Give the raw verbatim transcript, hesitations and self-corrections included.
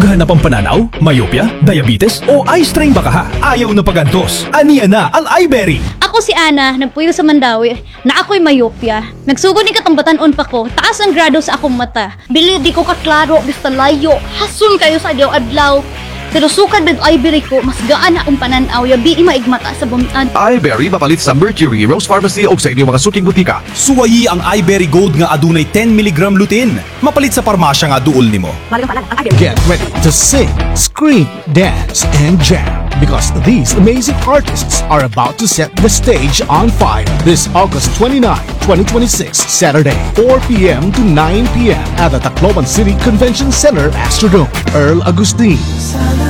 Daghan na pang pananaw, myopia, diabetes o eye strain ba ka ha? Ayaw na pagantos. Aniya na ang iBerry. Ako si Ana, nagpuyo sa Mandawi, na ako'y myopia. Nagsugod ni katambatan-on pa ko, taas ang grado sa akong mata. Bili di ko kaklaro, basta layo, hasun kayo sa adlaw-adlaw. Pero sukad ng iBerry ko, mas gaan na akong pananaw, yabi maigmata sa bumitan. iBerry mapalit sa Mercury, Rose Pharmacy o sa inyong mga suking butika. Suwayi ang iBerry Gold nga adunay ten milligram lutein. Mapalit sa parmasya nga duol nimo. Get ready to sing, scream, dance, and jam because these amazing artists are about to set the stage on fire this August twenty-ninth, twenty twenty-six, Saturday, four p m to nine p m at the Tacloban City Convention Center, Astrodome. Earl Agustin,